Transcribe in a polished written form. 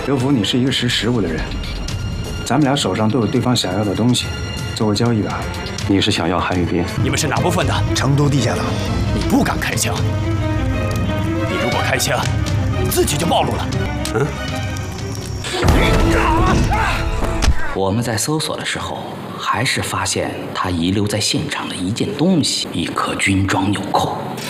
刘福，你是一个识时务的人，咱们俩手上都有对方想要的东西，做个交易吧。 你是想要韩宇斌？ 你们是哪部分的？ 成都地下党。 你不敢开枪，你如果开枪，你自己就暴露了。嗯。 我们在搜索的时候，还是发现他遗留在现场的一件东西，一颗军装纽扣。